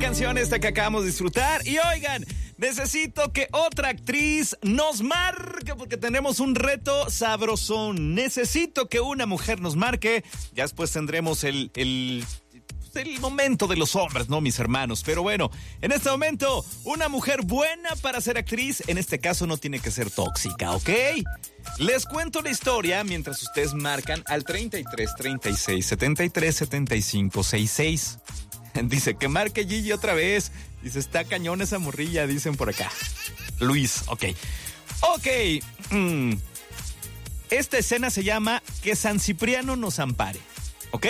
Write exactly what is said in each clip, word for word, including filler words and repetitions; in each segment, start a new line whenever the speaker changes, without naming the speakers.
canción esta que acabamos de disfrutar. Y oigan, necesito que otra actriz nos marque porque tenemos un reto sabrosón. Necesito que una mujer nos marque. Ya después tendremos el... el el momento de los hombres, ¿no, mis hermanos? Pero bueno, en este momento, una mujer buena para ser actriz, en este caso no tiene que ser tóxica, ¿ok? Les cuento la historia mientras ustedes marcan al treinta y tres, treinta y seis, setenta y tres, setenta y cinco, sesenta y seis. Dice que marque Gigi otra vez. Dice, está cañón esa morrilla, dicen por acá. Luis, ok. Ok. Mm. Esta escena se llama Que San Cipriano nos ampare, ¿ok?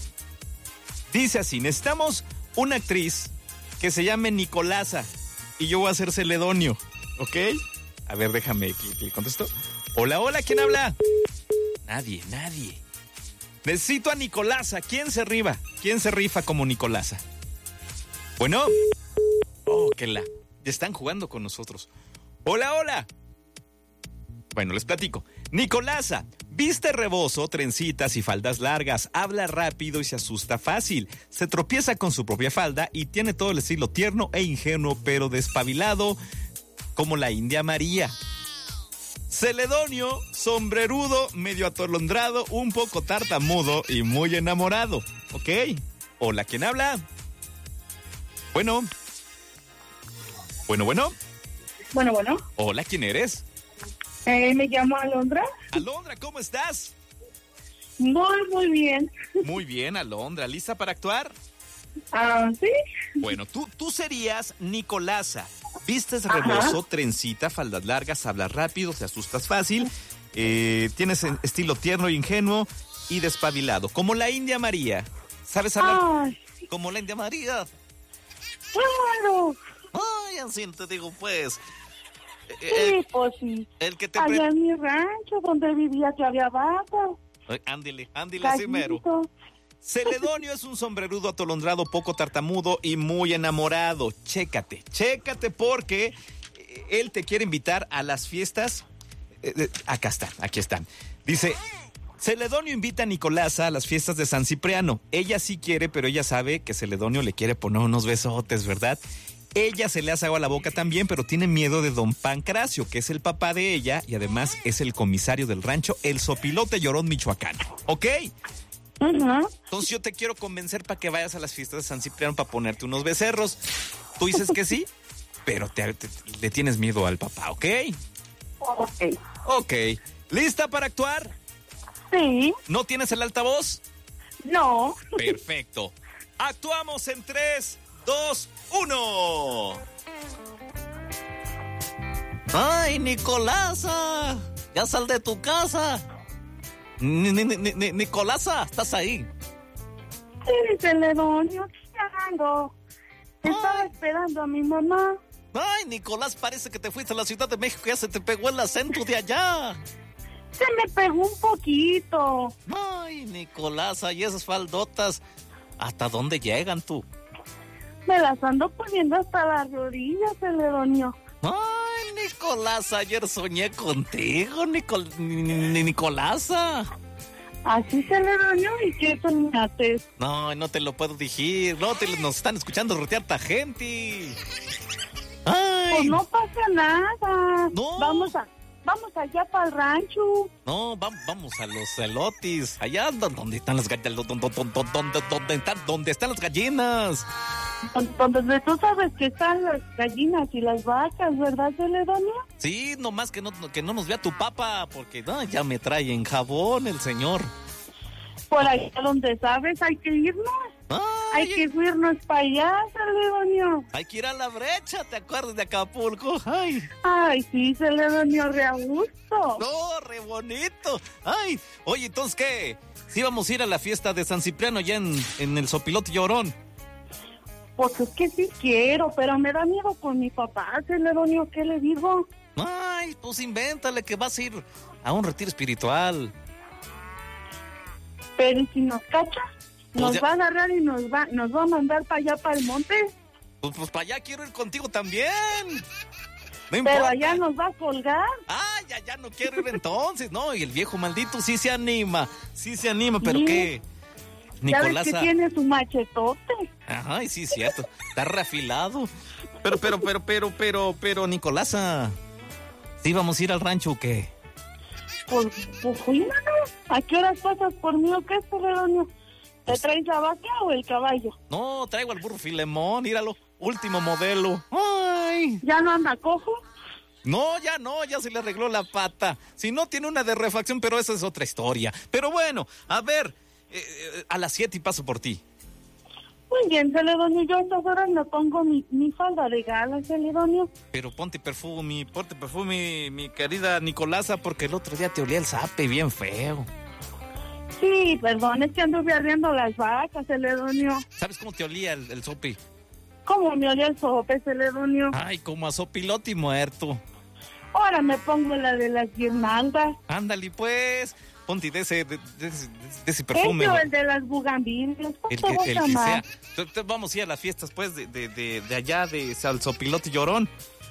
Dice así, necesitamos una actriz que se llame Nicolasa y yo voy a ser Celedonio, ¿ok? A ver, déjame que, que contesto. Hola, hola, ¿quién habla? Nadie, nadie. Necesito a Nicolasa. ¿Quién se rifa? ¿Quién se rifa como Nicolasa? Bueno. Oh, que la... Ya están jugando con nosotros. Hola, hola. Bueno, les platico. Nicolasa, viste rebozo, trencitas y faldas largas, habla rápido y se asusta fácil, se tropieza con su propia falda y tiene todo el estilo tierno e ingenuo, pero despabilado, como la India María. Celedonio, sombrerudo, medio atolondrado, un poco tartamudo y muy enamorado. ¿Ok? Hola, ¿quién habla? Bueno. Bueno, bueno.
Bueno, bueno.
Hola, ¿quién eres?
Eh, me llamo Alondra.
Alondra, ¿cómo estás?
Muy, muy bien.
Muy bien, Alondra. ¿Lista para actuar?
Ah, sí.
Bueno, tú, tú serías Nicolasa. Vistes rebozo, Ajá. trencita, faldas largas, hablas rápido, te asustas fácil, eh, tienes estilo tierno y ingenuo y despabilado. Como la India María. ¿Sabes hablar?
Ay.
Como la India María.
Claro.
Ay, así te digo, pues...
Sí, eh, pues sí.
El que te
Allá
pre...
en mi rancho donde vivía que había vacas.
Ándile, ándile así mero. Celedonio es un sombrerudo atolondrado, poco tartamudo y muy enamorado. Chécate, chécate porque él te quiere invitar a las fiestas. Eh, acá están, aquí están. Dice, Celedonio invita a Nicolasa a las fiestas de San Cipriano. Ella sí quiere, pero ella sabe que Celedonio le quiere poner unos besotes, ¿verdad? Ella se le hace agua a la boca también, pero tiene miedo de don Pancracio, que es el papá de ella y además es el comisario del rancho, el Sopilote Llorón michoacano. ¿Ok?
Uh-huh.
Entonces yo te quiero convencer para que vayas a las fiestas de San Cipriano para ponerte unos becerros. Tú dices que sí, pero te, te, le tienes miedo al papá, ¿ok?
Ok.
Ok. ¿Lista para actuar?
Sí.
¿No tienes el altavoz?
No.
Perfecto. Actuamos en tres, dos, uno.
¡Ay, Nicolasa! ¡Ya sal de tu casa! Ni, ni, ni, ni, Nicolasa, ¿estás ahí?
Sí, Celedonio, ¿qué hago? Estaba Ay. esperando a mi mamá.
Ay, Nicolás, parece que te fuiste a la Ciudad de México y ya se te pegó el acento de allá.
Se me pegó un poquito.
Ay, Nicolasa, y esas faldotas, ¿hasta dónde llegan tú?
Me las ando poniendo hasta las rodillas, Celedonio.
Ay, Nicolás, ayer soñé contigo, Nicol... Ni, Nicolasa.
Así, Celedonio, ¿y qué soñaste?
No, no te lo puedo decir, no, te, nos están escuchando rotear ta gente.
Ay. Pues no pasa nada.
No.
Vamos a... Vamos allá para el rancho.
No, vamos, vamos a los elotes. Allá donde están las gallinas. Donde, donde, donde, donde, están, donde están las gallinas.
Donde tú sabes que están las gallinas y las vacas, ¿verdad, Celedonio?
Sí, nomás que no, que no nos vea tu papá, porque no, ya me trae en jabón el señor.
Por allá donde sabes hay que irnos. Ay, hay que irnos para allá, Celedonio.
Hay que ir a la brecha, ¿te acuerdas de Acapulco? Ay,
Ay sí, Celedonio, re a gusto.
No, re bonito. Ay, oye, entonces, ¿qué? ¿Sí vamos a ir a la fiesta de San Cipriano allá en, en el Sopilote Llorón?
Pues es que sí quiero, pero me da miedo con mi papá, Celedonio, ¿qué le digo?
Ay, pues invéntale que vas a ir a un retiro espiritual.
Pero ¿y si nos cacha? Nos
pues
va a agarrar y nos va, nos va a mandar para allá, para el monte.
Pues, pues para allá quiero ir contigo también.
No importa. Pero allá nos va a colgar.
Ay, ya, ya no quiero ir entonces. No, y el viejo maldito sí se anima. Sí se anima, pero
sí.
¿qué?
Nicolasa. Ya ves que tiene su machetote.
Ajá, y sí, cierto. Está reafilado. Pero, pero, pero, pero, pero, pero, Nicolasa, ¿sí vamos a ir al rancho o qué?
Pues, pues cuídame. ¿A qué horas pasas por mí o qué, Celedonio? ¿Te
Pues,
traes la vaca o el caballo?
No, traigo al burro Filemón, míralo, último modelo. Ay.
¿Ya no anda cojo?
No, ya no, ya se le arregló la pata. Si no, tiene una de refacción, pero esa es otra historia. Pero bueno, a ver, eh, a las siete y paso por ti.
Muy bien, Celedonio, yo a estas horas me pongo mi, mi falda de gala, Celedonio.
Pero ponte perfume, ponte perfume, mi querida Nicolasa, porque el otro día te olía el zape bien feo.
Sí, perdón, es que anduve arreando las vacas, Celedonio.
¿Sabes cómo te olía el, el sope?
¿Cómo me olía el sope, Celedonio?
Ay, como a sopilote y muerto.
Ahora me pongo la de las guirnaldas.
Ándale, pues, ponte de ese, de, de ese, de ese perfume.
Ese o el de las bugambilias. ¿Cómo
El
te
que,
vas
el
a
que sea.
amar?
Entonces, vamos a ir a las fiestas, pues, de, de, de, de allá, de Salsopilote y Llorón.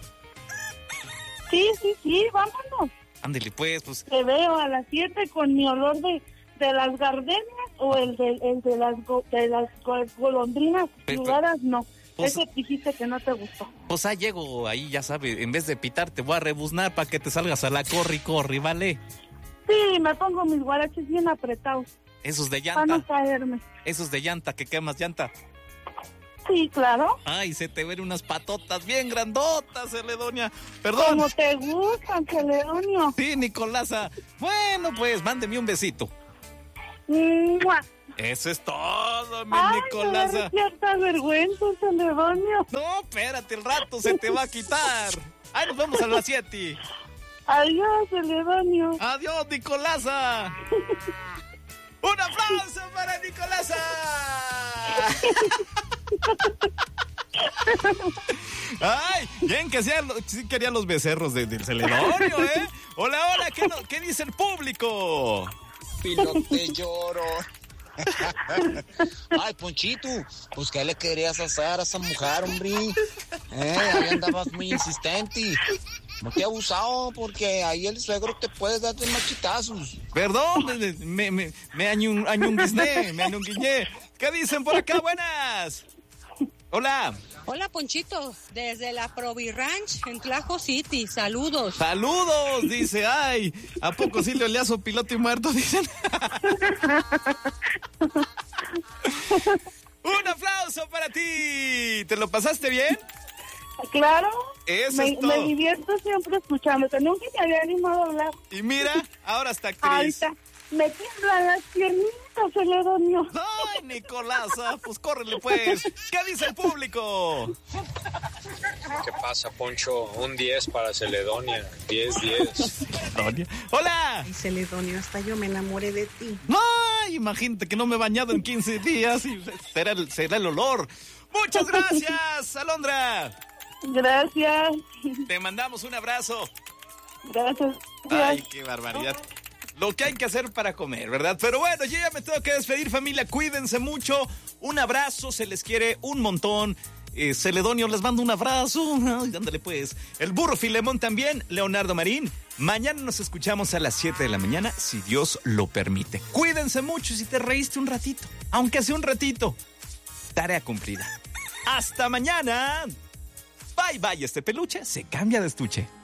Sí, sí, sí, vámonos.
Ándale, pues, pues.
Te veo a las siete con mi olor de, de las gardenias o el de, el de las, go, de las go, golondrinas
Pe-
jugadas, no.
pues-
Ese dijiste que no te gustó.
Pues ahí llego, ahí ya sabes, en vez de pitar te voy a rebuznar para que te salgas a la corri, corri, ¿vale?
Sí, me pongo mis guaraches bien apretados
Esos de
para no
llanta,
caerme.
esos de llanta, que quemas llanta.
Sí, claro.
Ay, se te ven unas patotas bien grandotas, Celedonia. Perdón.
Como te gustan, Celedonio.
Sí, Nicolasa. Bueno, pues, mándeme un besito.
¡Mua!
Eso es todo, mi
Ay,
Nicolasa.
me da cierta vergüenza, Celedonio.
No, espérate, el rato se te va a quitar. Ahí nos vemos a las siete.
Adiós, Celedonio.
Adiós, Nicolasa. ¡Un aplauso para Nicolasa! Ay, bien que sea, sí querían los becerros de, del Celedonio, ¿eh? Hola, hola, ¿qué, no, ¿qué dice el público?
Pilote lloro. Ay, Ponchito, pues ¿qué le querías hacer a esa mujer, hombre? Eh, ahí andabas muy insistente. No te he abusado porque ahí el suegro te puede dar de machitazos.
Perdón, me, me, me añun, añunguisné, me añunguiñé. ¿Qué dicen por acá? Buenas. Hola.
Hola, Ponchito, desde la Provi Ranch en Tlajo City. Saludos.
Saludos, dice. Ay, ¿a poco sí le olía su piloto y muerto? Dicen. Un aplauso para ti. ¿Te lo pasaste bien?
Claro.
Eso
me,
es todo.
me divierto siempre escuchándote. Nunca me había animado a hablar.
Y mira, ahora está actriz.
Ahorita me tiemblan las piernitas, Celedonio.
Ay, Nicolasa, pues córrele pues. ¿Qué dice el público?
¿Qué pasa, Poncho? Un diez para Celedonia. diez, diez.
Hola.
Ay, Celedonio, hasta yo me enamoré de ti.
Ay, imagínate que no me he bañado en quince días y será el, será el olor. Muchas gracias, Alondra.
Gracias.
Te mandamos un abrazo.
Gracias.
Ay, qué barbaridad. Lo que hay que hacer para comer, ¿verdad? Pero bueno, yo ya me tengo que despedir, familia. Cuídense mucho. Un abrazo, se les quiere un montón. Eh, Celedonio, les mando un abrazo. Ay, ándale pues. El burro Filemón también, Leonardo Marín. Mañana nos escuchamos a las siete de la mañana, si Dios lo permite. Cuídense mucho y si te reíste un ratito, aunque sea un ratito, tarea cumplida. Hasta mañana. Bye, bye. Este peluche se cambia de estuche.